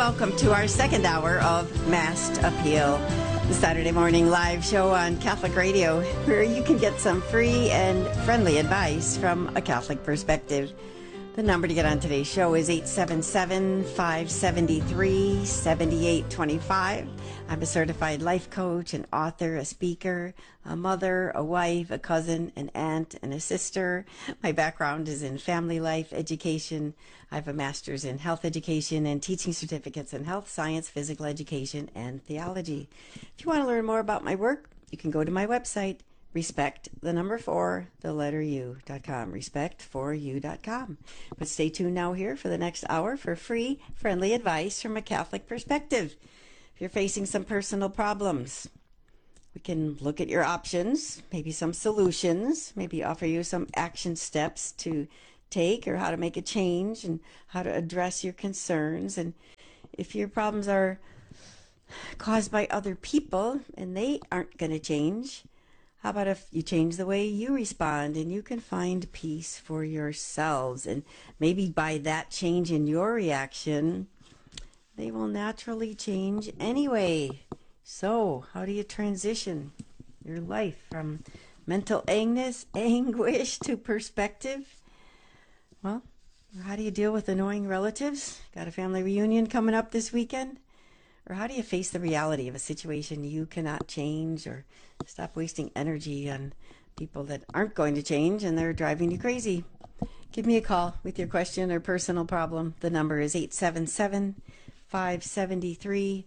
welcome to our second hour of Masked Appeal, the Saturday morning live show on Catholic Radio, where you can get some free and friendly advice from a Catholic perspective. The number to get on today's show is 877-573-7825. I'm a certified life coach, an author, a speaker, a mother, a wife, a cousin, an aunt, and a sister. My background is in family life education. I have a master's in health education and teaching certificates in health science, physical education, and theology. If you want to learn more about my work, you can go to my website, respect4u.com, respect4u.com. But stay tuned now here for the next hour for free, friendly advice from a Catholic perspective. If you're facing some personal problems, we can look at your options, maybe some solutions, maybe offer you some action steps to take or how to make a change and how to address your concerns. And if your problems are caused by other people and they aren't going to change, how about if you change the way you respond and you can find peace for yourselves? And maybe by that change in your reaction, they will naturally change anyway. So how do you transition your life from mental anguish to perspective? Well, how do you deal with annoying relatives? Got a family reunion coming up this weekend? Or how do you face the reality of a situation you cannot change, or stop wasting energy on people that aren't going to change and they're driving you crazy? Give me a call with your question or personal problem. The number is 877-573-7825,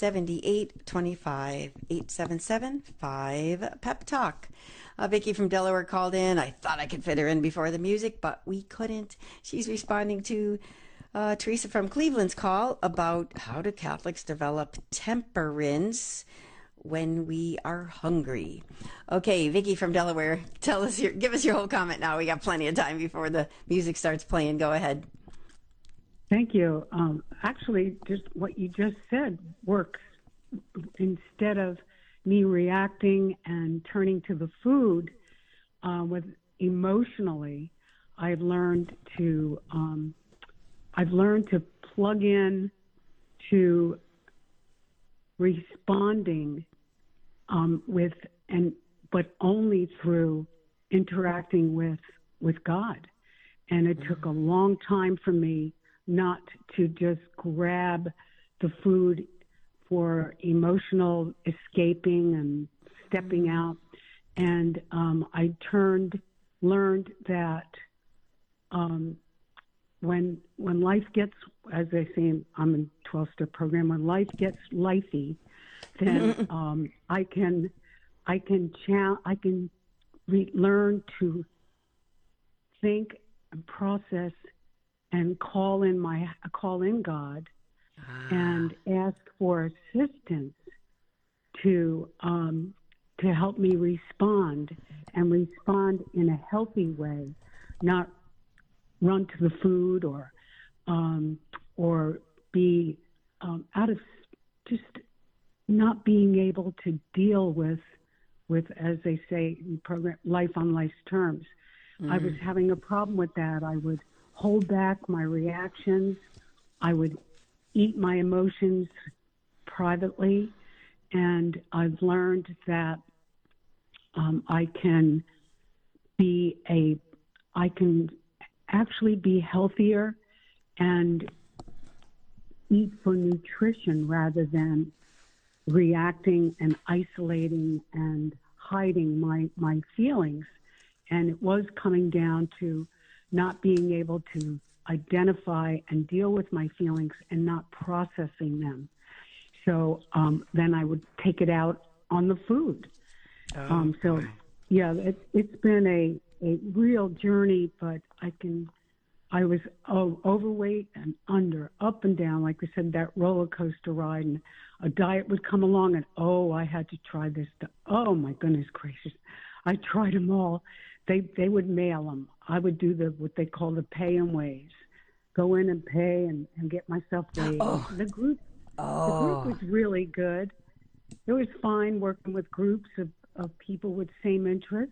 877-5-PEP-TALK. Vicki from Delaware called in. I thought I could fit her in before the music, but we couldn't. She's responding to Teresa from Cleveland's call about how do Catholics develop temperance when we are hungry. Okay, Vicki from Delaware, give us your whole comment now. We got plenty of time before the music starts playing. Go ahead. Thank you. Actually, just what you just said works. Instead of me reacting and turning to the food with emotionally, I've learned to plug in to responding but only through interacting with God. And it took a long time for me not to just grab the food for emotional escaping and stepping out. And I learned that when life gets, as they say, I'm in 12-step program, when life gets lifey, then I can learn to think and process and call in God and ask for assistance to help me respond in a healthy way, not run to the food or be out of just not being able to deal with, as they say in program, life on life's terms. I was having a problem with that. I would hold back my reactions. I would eat my emotions privately, and I've learned that I can actually be healthier and eat for nutrition rather than reacting and isolating and hiding my feelings. And it was coming down to not being able to identify and deal with my feelings and not processing them. So then I would take it out on the food. Yeah, it's been a real journey, but I was overweight and up and down, like we said, that roller coaster ride, and a diet would come along and, I had to try this. Oh my goodness gracious. I tried them all. They would mail them. I would do what they call the pay and ways. Go in and pay and get myself weighed. The group was really good. It was fine working with groups of people with same interests.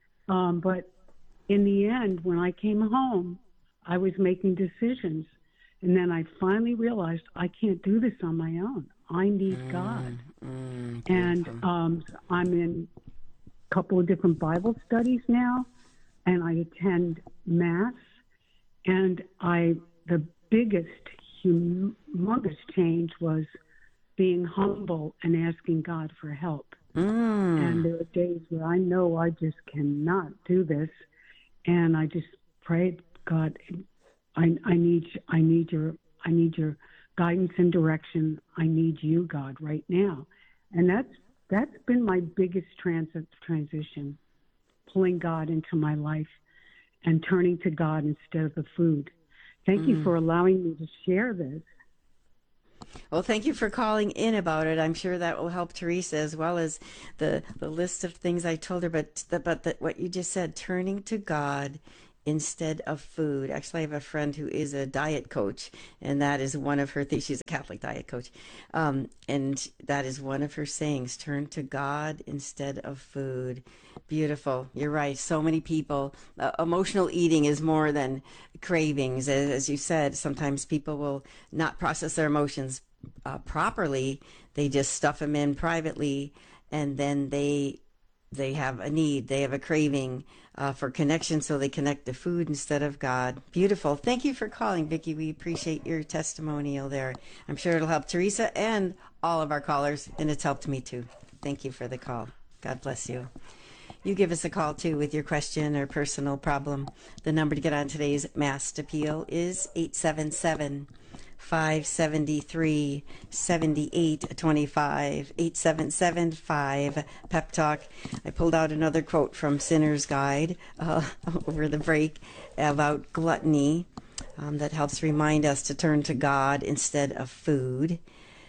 But in the end, when I came home, I was making decisions And then I finally realized I can't do this on my own. I need God. And I'm in a couple of different Bible studies now, and I attend Mass. And the biggest, humongous change was being humble and asking God for help. And there are days where I know I just cannot do this, and I just prayed, God, I need your guidance and direction. I need you, God, right now. And that's been my biggest transition, pulling God into my life and turning to God instead of the food. Thank you for allowing me to share this. Well, thank you for calling in about it. I'm sure that will help Teresa, as well as the list of things I told her. But what you just said, turning to God instead of food. Actually, I have a friend who is a diet coach, and that is one of her things. She's a Catholic diet coach. And that is one of her sayings, turn to God instead of food. Beautiful. You're right. So many people, emotional eating is more than cravings. As you said, sometimes people will not process their emotions properly. They just stuff them in privately, and then they have a need. They have a craving for connection, so they connect to food instead of God. Beautiful. Thank you for calling, Vicki. We appreciate your testimonial there. I'm sure it'll help Teresa and all of our callers, and it's helped me too. Thank you for the call. God bless you. You give us a call too with your question or personal problem. The number to get on today's Mass Appeal is 877-573-7825, 877-5-PEP-TALK. I pulled out another quote from Sinner's Guide over the break about gluttony that helps remind us to turn to God instead of food.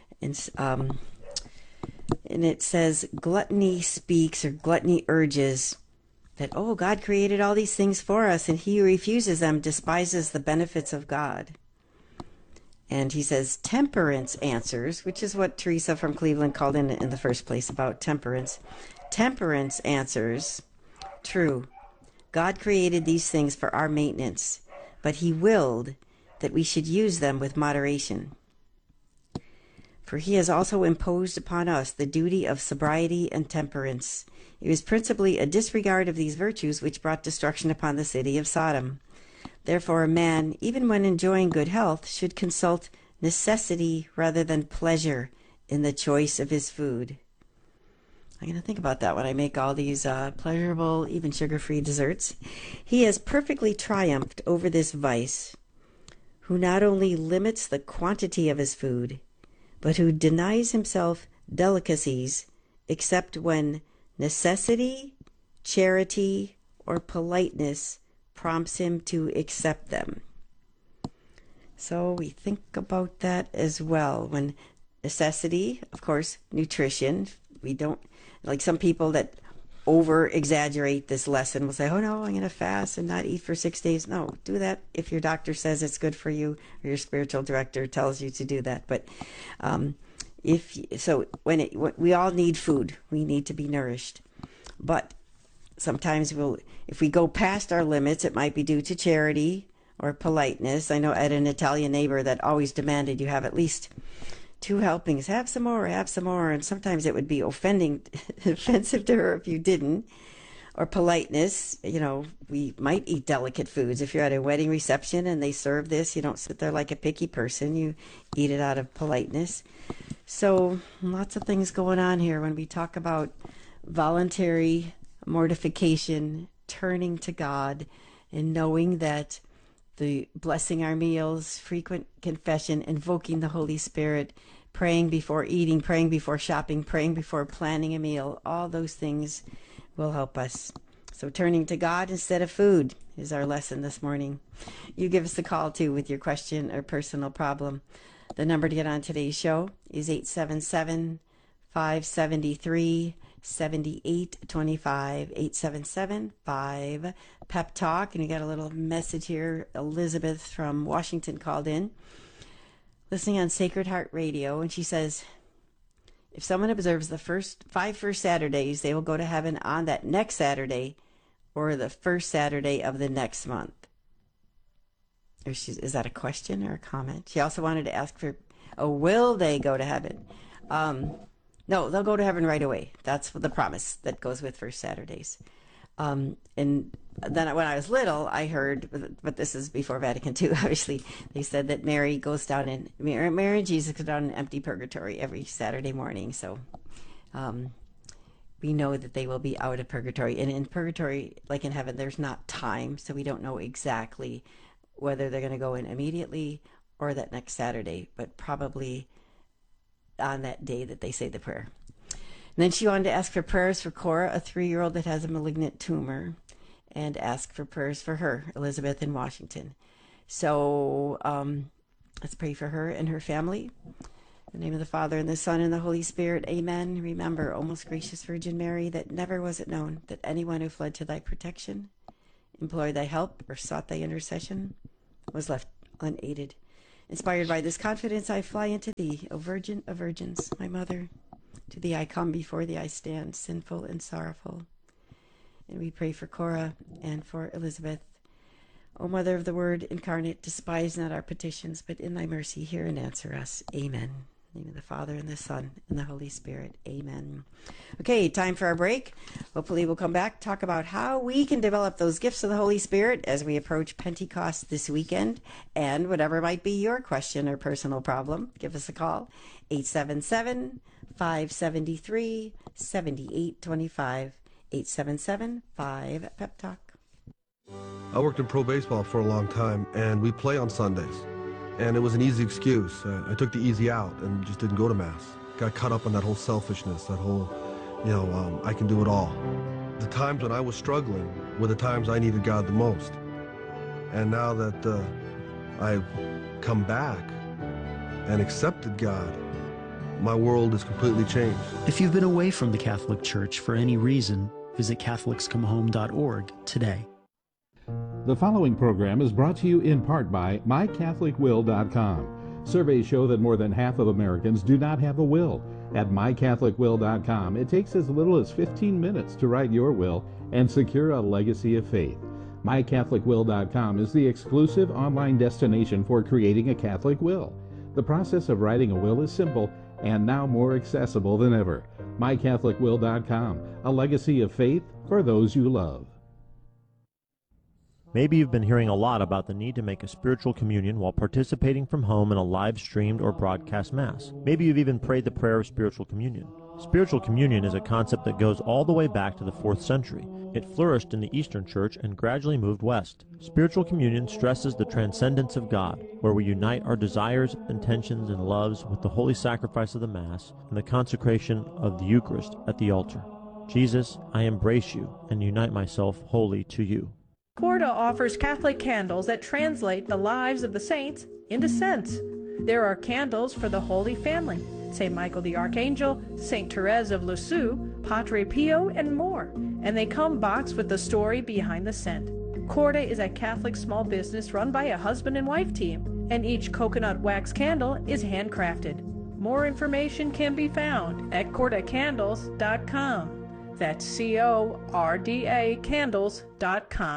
And it says, gluttony speaks, or gluttony urges, that, God created all these things for us, and he who refuses them despises the benefits of God. And he says, temperance answers, which is what Teresa from Cleveland called in the first place about temperance. Temperance answers, true, God created these things for our maintenance, but he willed that we should use them with moderation. For he has also imposed upon us the duty of sobriety and temperance. It was principally a disregard of these virtues which brought destruction upon the city of Sodom. Therefore, a man, even when enjoying good health, should consult necessity rather than pleasure in the choice of his food. I'm going to think about that when I make all these pleasurable, even sugar-free desserts. He has perfectly triumphed over this vice, who not only limits the quantity of his food, but who denies himself delicacies except when necessity, charity, or politeness prompts him to accept them. So we think about that as well. When necessity, of course, nutrition. We don't, like some people that over-exaggerate this lesson will say, oh no, I'm going to fast and not eat for 6 days. No, do that if your doctor says it's good for you, or your spiritual director tells you to do that. But we all need food. We need to be nourished. But sometimes if we go past our limits, it might be due to charity or politeness. I know I had an Italian neighbor that always demanded you have at least 2 helpings. Have some more, have some more. And sometimes it would be offensive to her if you didn't. Or politeness, we might eat delicate foods. If you're at a wedding reception and they serve this, you don't sit there like a picky person. You eat it out of politeness. So lots of things going on here when we talk about voluntary mortification, turning to God, and knowing that the blessing our meals, frequent confession, invoking the Holy Spirit, praying before eating, praying before shopping, praying before planning a meal, all those things will help us. So turning to God instead of food is our lesson this morning. You give us a call too with your question or personal problem. The number to get on today's show is 877-573-7825, 877-5-PEP-TALK. And you got a little message here. Elizabeth from Washington called in, listening on Sacred Heart Radio, and she says, if someone observes the first 5 Saturdays, they will go to heaven on that next Saturday or the first Saturday of the next month. is that a question or a comment? She also wanted to ask for, will they go to heaven? No, they'll go to heaven right away. That's the promise that goes with First Saturdays. And then when I was little, I heard, but this is before Vatican II, obviously, they said that Mary and Jesus go down in empty purgatory every Saturday morning. So we know that they will be out of purgatory. And in purgatory, like in heaven, there's not time, so we don't know exactly whether they're going to go in immediately or that next Saturday, but probably on that day that they say the prayer. And then she wanted to ask for prayers for Cora, a 3-year-old that has a malignant tumor, and ask for prayers for her, Elizabeth in Washington. So let's pray for her and her family. In the name of the Father, and the Son, and the Holy Spirit, amen. Remember, O most gracious Virgin Mary, that never was it known that anyone who fled to thy protection, implored thy help, or sought thy intercession, was left unaided. Inspired by this confidence, I fly into thee, O Virgin of Virgins, my Mother. To thee I come, before thee I stand, sinful and sorrowful. And we pray for Cora and for Elizabeth. O Mother of the Word incarnate, despise not our petitions, but in thy mercy hear and answer us. Amen. In the name of the Father, and the Son, and the Holy Spirit. Amen. Okay, time for our break. Hopefully we'll come back, talk about how we can develop those gifts of the Holy Spirit as we approach Pentecost this weekend. And whatever might be your question or personal problem, give us a call. 877-573-7825. 877-5-PEP-TALK. I worked in pro baseball for a long time, and we play on Sundays. And it was an easy excuse. I took the easy out and just didn't go to Mass. Got caught up in that whole selfishness, that whole, I can do it all. The times when I was struggling were the times I needed God the most. And now that I've come back and accepted God, my world is completely changed. If you've been away from the Catholic Church for any reason, visit CatholicsComeHome.org today. The following program is brought to you in part by MyCatholicWill.com. Surveys show that more than half of Americans do not have a will. At MyCatholicWill.com, it takes as little as 15 minutes to write your will and secure a legacy of faith. MyCatholicWill.com is the exclusive online destination for creating a Catholic will. The process of writing a will is simple and now more accessible than ever. MyCatholicWill.com, a legacy of faith for those you love. Maybe you've been hearing a lot about the need to make a spiritual communion while participating from home in a live-streamed or broadcast Mass. Maybe you've even prayed the prayer of spiritual communion. Spiritual communion is a concept that goes all the way back to the 4th century. It flourished in the Eastern Church and gradually moved west. Spiritual communion stresses the transcendence of God, where we unite our desires, intentions, and loves with the holy sacrifice of the Mass and the consecration of the Eucharist at the altar. Jesus, I embrace you and unite myself wholly to you. Corda offers Catholic candles that translate the lives of the saints into scents. There are candles for the Holy Family, St. Michael the Archangel, St. Therese of Lisieux, Padre Pio, and more. And they come boxed with the story behind the scent. Corda is a Catholic small business run by a husband and wife team, and each coconut wax candle is handcrafted. More information can be found at cordacandles.com. That's CORDA candles.com.